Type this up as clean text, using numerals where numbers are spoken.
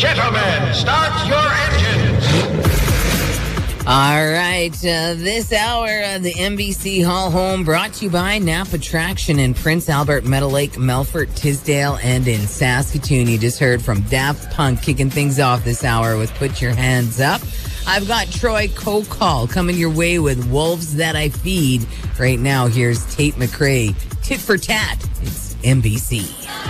Gentlemen, start your engines. All right, this hour of the NBC Hall Home brought to you by Napa Traction in Prince Albert, Meadow Lake, Melfort, Tisdale, and in Saskatoon. You just heard from Daft Punk kicking things off this hour with Put Your Hands Up. I've got Troy Kokol coming your way with Wolves That I Feed. Right now, here's Tate McRae. Tit for tat. It's NBC.